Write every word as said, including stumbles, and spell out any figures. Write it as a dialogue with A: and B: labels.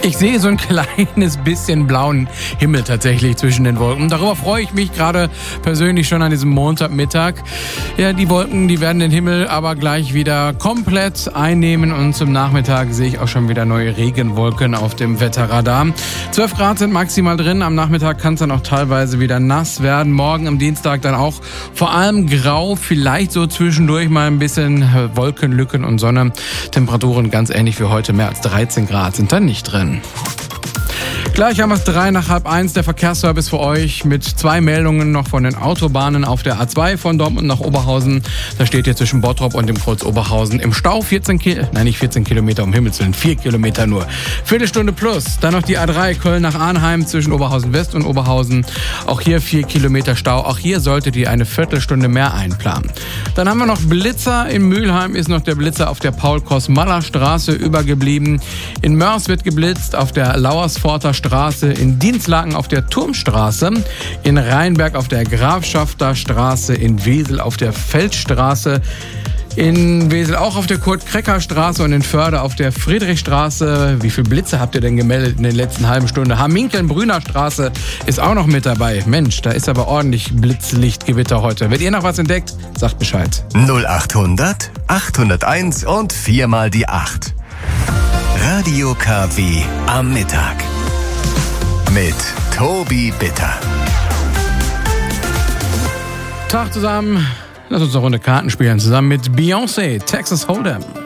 A: Ich sehe so ein kleines bisschen blauen Himmel tatsächlich zwischen den Wolken. Darüber freue ich mich gerade persönlich schon an diesem Montagmittag. Ja, die Wolken, die werden den Himmel aber gleich wieder komplett einnehmen und zum Nachmittag sehe ich auch schon wieder neue Regenwolken auf dem Wetterradar. zwölf Grad sind maximal drin. Am Nachmittag kann es dann auch teilweise wieder nass werden. Morgen am Dienstag dann auch vor allem grau, vielleicht so zwischendurch mal ein bisschen Wolkenlücken und Sonne. Temperaturen ganz ähnlich wie heute, mehr als dreizehn Grad sind dann nicht drin. Gleich haben wir es drei nach halb eins, der Verkehrsservice für euch mit zwei Meldungen noch von den Autobahnen auf der A zwei von Dortmund nach Oberhausen. Da steht ihr zwischen Bottrop und dem Kreuz Oberhausen im Stau vierzehn Kilometer, nein nicht vierzehn Kilometer, um Himmels Willen, vier Kilometer nur. Viertelstunde plus. Dann noch die A drei Köln nach Arnheim zwischen Oberhausen West und Oberhausen. Auch hier vier Kilometer Stau. Auch hier solltet ihr eine Viertelstunde mehr einplanen. Dann haben wir noch Blitzer. In Mülheim ist noch der Blitzer auf der Paul-Kosmaller-Straße übergeblieben. In Mörs wird geblitzt auf der Lauersforter Straße. Straße, in Dinslaken auf der Turmstraße, in Rheinberg auf der Grafschafter Straße, in Wesel auf der Feldstraße, in Wesel auch auf der Kurt-Krecker-Straße und in Förde auf der Friedrichstraße. Wie viele Blitze habt ihr denn gemeldet in der letzten halben Stunde? Haminkeln-Brüner Straße ist auch noch mit dabei. Mensch, da ist aber ordentlich Blitzlichtgewitter heute. Wenn ihr noch was entdeckt, sagt Bescheid.
B: null achthundert, achthunderteins und viermal die acht. Radio K W am Mittag. Mit Tobi Bitter.
A: Tag zusammen. Lass uns eine Runde Karten spielen. Zusammen mit Beyoncé, Texas Hold'em.